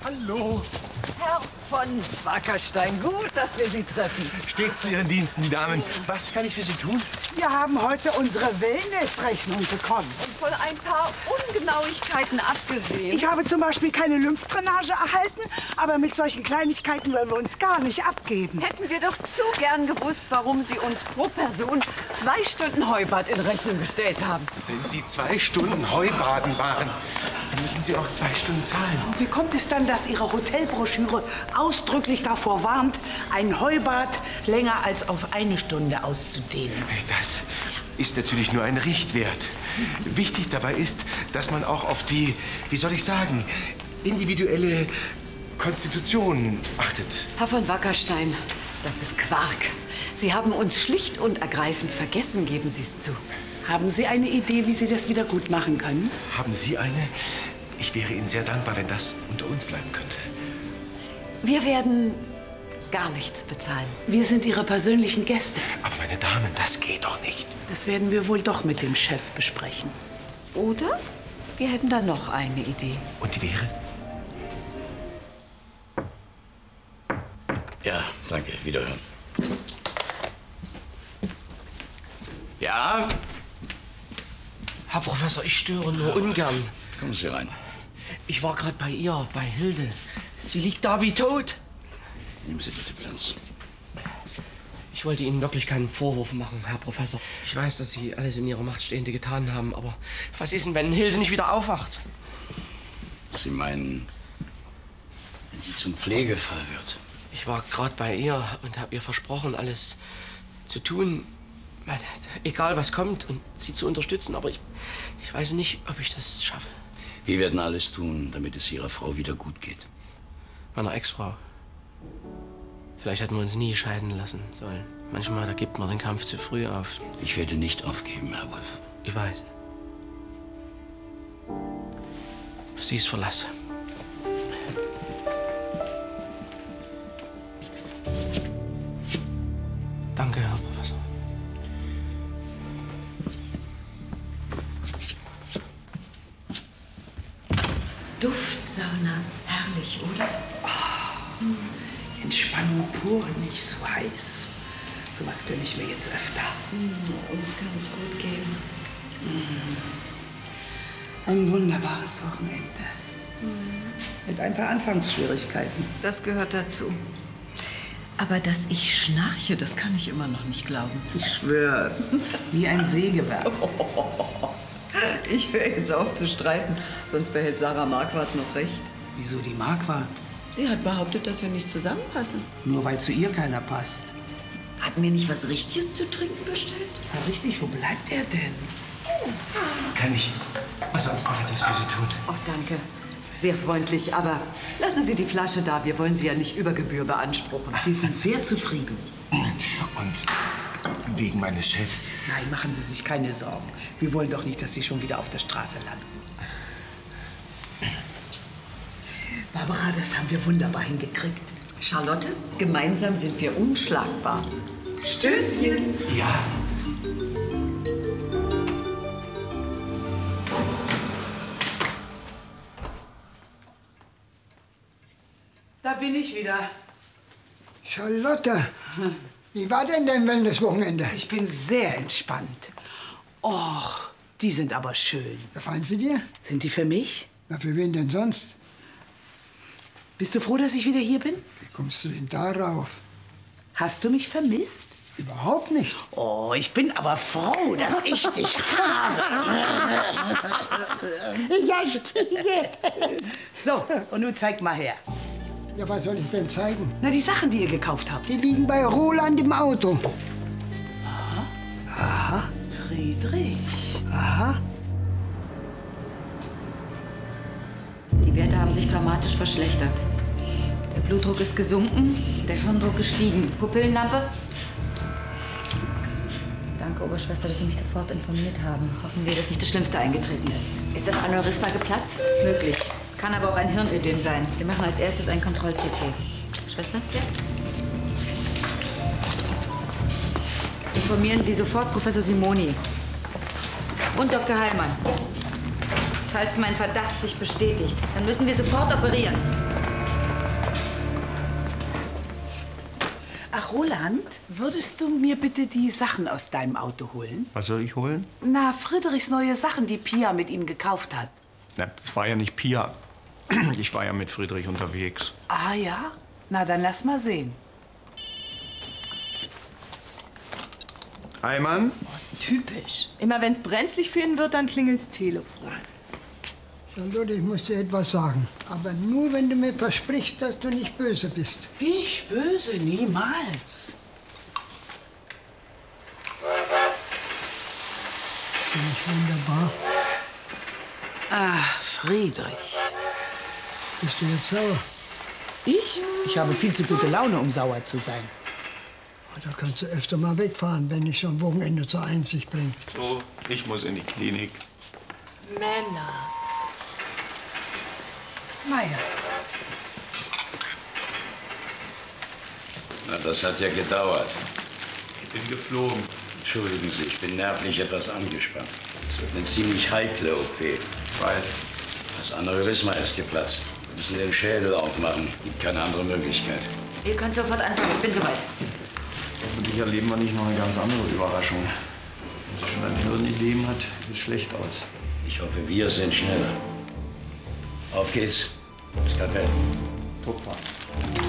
Hallo. Herr von Wackerstein, gut, dass wir Sie treffen. Stets zu Ihren Diensten, die Damen. Was kann ich für Sie tun? Wir haben heute unsere Wellnessrechnung bekommen. Und von ein paar Ungenauigkeiten abgesehen. Ich habe zum Beispiel keine Lymphdrainage erhalten, aber mit solchen Kleinigkeiten wollen wir uns gar nicht abgeben. Hätten wir doch zu gern gewusst, warum Sie uns pro Person 2 Stunden Heubad in Rechnung gestellt haben. Wenn Sie 2 Stunden Heubaden waren, dann müssen Sie auch 2 Stunden zahlen. Und wie kommt es dann, dass Ihre Hotelbroschüre ausdrücklich davor warnt, ein Heubad länger als auf 1 Stunde auszudehnen? Das ist natürlich nur ein Richtwert. Wichtig dabei ist, dass man auch auf die, wie soll ich sagen, individuelle Konstitution achtet. Herr von Wackerstein, das ist Quark. Sie haben uns schlicht und ergreifend vergessen, geben Sie es zu. Haben Sie eine Idee, wie Sie das wieder gut machen können? Haben Sie eine? Ich wäre Ihnen sehr dankbar, wenn das unter uns bleiben könnte. Wir werden gar nichts bezahlen. Wir sind Ihre persönlichen Gäste. Aber meine Damen, das geht doch nicht. Das werden wir wohl doch mit dem Chef besprechen. Oder wir hätten da noch eine Idee. Und die wäre? Ja, danke. Wiederhören. Ja? Herr Professor, ich störe nur ungern. Kommen Sie rein. Ich war gerade bei ihr, bei Hilde. Sie liegt da wie tot. Nehmen Sie bitte Platz. Ich wollte Ihnen wirklich keinen Vorwurf machen, Herr Professor. Ich weiß, dass Sie alles in Ihrer Macht Stehende getan haben, aber was ist denn, wenn Hilde nicht wieder aufwacht? Sie meinen, wenn sie zum Pflegefall wird? Ich war gerade bei ihr und habe ihr versprochen, alles zu tun, egal was kommt, und sie zu unterstützen, aber ich weiß nicht, ob ich das schaffe. Wir werden alles tun, damit es Ihrer Frau wieder gut geht. Meiner Ex-Frau. Vielleicht hätten wir uns nie scheiden lassen sollen. Manchmal, da gibt man den Kampf zu früh auf. Ich werde nicht aufgeben, Herr Wolf. Ich weiß. Auf Sie ist Verlass. Danke, Herr Professor. Duftsauna, herrlich, oder? Entspannung pur und nicht so heiß. Sowas gönne ich mir jetzt öfter. Uns kann es gut gehen. Ein wunderbares Wochenende. Mit ein paar Anfangsschwierigkeiten. Das gehört dazu. Aber dass ich schnarche, das kann ich immer noch nicht glauben. Ich schwör's. Wie ein Sägewerk. Ich höre jetzt auf zu streiten, sonst behält Sarah Marquardt noch recht. Wieso die Marquardt? Sie hat behauptet, dass wir nicht zusammenpassen. Nur weil zu ihr keiner passt. Hatten wir nicht was Richtiges zu trinken bestellt? Ja, richtig, wo bleibt er denn? Kann ich sonst noch etwas für Sie tun? Oh, danke. Sehr freundlich, aber lassen Sie die Flasche da. Wir wollen sie ja nicht über Gebühr beanspruchen. Wir sind sehr zufrieden. Und wegen meines Chefs. Nein, machen Sie sich keine Sorgen. Wir wollen doch nicht, dass Sie schon wieder auf der Straße landen. Barbara, das haben wir wunderbar hingekriegt. Charlotte, gemeinsam sind wir unschlagbar. Stößchen! Ja. Da bin ich wieder. Charlotte, wie war denn dein Wellnesswochenende? Ich bin sehr entspannt. Och, die sind aber schön. Gefallen sie dir? Sind die für mich? Na, für wen denn sonst? Bist du froh, dass ich wieder hier bin? Wie kommst du denn darauf? Hast du mich vermisst? Überhaupt nicht. Oh, ich bin aber froh, dass ich dich habe. Ja, Stiege. So, und nun zeig mal her. Ja, was soll ich denn zeigen? Na, die Sachen, die ihr gekauft habt. Die liegen bei Roland im Auto. Friedrich. Aha. Die Werte haben sich dramatisch verschlechtert. Der Blutdruck ist gesunken, der Hirndruck gestiegen. Pupillenlampe? Danke, Oberschwester, dass Sie mich sofort informiert haben. Hoffen wir, dass nicht das Schlimmste eingetreten ist. Ist das Aneurysma geplatzt? Möglich. Es kann aber auch ein Hirnödem sein. Wir machen als erstes ein Kontroll-CT. Schwester? Ja? Informieren Sie sofort Professor Simoni. Und Dr. Heilmann. Falls mein Verdacht sich bestätigt, dann müssen wir sofort operieren. Ach, Roland, würdest du mir bitte die Sachen aus deinem Auto holen? Was soll ich holen? Na, Friedrichs neue Sachen, die Pia mit ihm gekauft hat. Na, das war ja nicht Pia. Ich war ja mit Friedrich unterwegs. Ah ja? Na, dann lass mal sehen. Eimann? Typisch. Immer wenn's brenzlig für ihn wird, dann klingelt's Telefon. Charlotte, ich muss dir etwas sagen. Aber nur, wenn du mir versprichst, dass du nicht böse bist. Ich böse? Niemals. Ist ja nicht wunderbar? Ach, Friedrich. Bist du jetzt sauer? Ich? Ich habe viel zu gute Laune, um sauer zu sein. Da kannst du öfter mal wegfahren, wenn dich so ein Wochenende zur Einsicht bringt. So, ich muss in die Klinik. Männer. Naja. Na, das hat ja gedauert. Ich bin geflogen. Entschuldigen Sie, ich bin nervlich etwas angespannt. Es wird eine ziemlich heikle OP. Ich weiß. Das Aneurysma ist geplatzt. Wir müssen den Schädel aufmachen. Gibt keine andere Möglichkeit. Ihr könnt sofort anfangen. Ich bin soweit. Hoffentlich erleben wir nicht noch eine ganz andere Überraschung. Wenn sie schon ein Hirnedem hat, sieht es schlecht aus. Ich hoffe, wir sind schneller. Auf geht's. Skalpell. Tupfer.